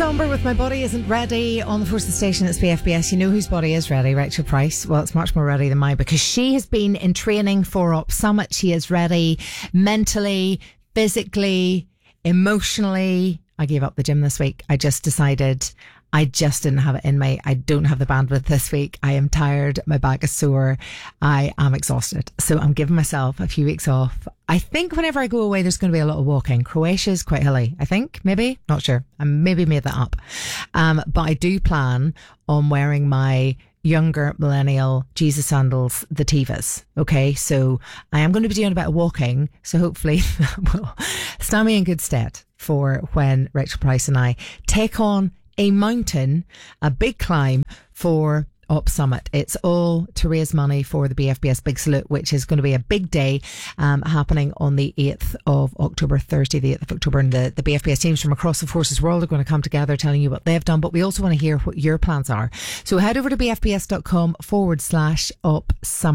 Somber with My Body Isn't Ready on the Forces Station. It's BFBS. You know whose body is ready, Rachel Price. Well, it's much more ready than mine because she has been in training for Up Summit. She is ready mentally, physically, emotionally. I gave up the gym this week. I just decided I just didn't have it in me. I don't have the bandwidth this week. I am tired. My back is sore. I am exhausted. So I'm giving myself a few weeks off. I think whenever I go away, there's going to be a lot of walking. Croatia is quite hilly, I think. Maybe. Not sure. I maybe made that up. But I do plan on wearing my younger millennial Jesus sandals, the Tevas. Okay. So I am going to be doing a bit of walking. So hopefully that will stand me in good stead for when Rachel Price and I take on a mountain, a big climb for Up Summit. It's all to raise money for the BFBS Big Salute, which is going to be a big day happening on the 8th of October, Thursday, the 8th of October. And the BFBS teams from across the Forces world are going to come together telling you what they've done. But we also want to hear what your plans are. So head over to bfbs.com/Up Summit.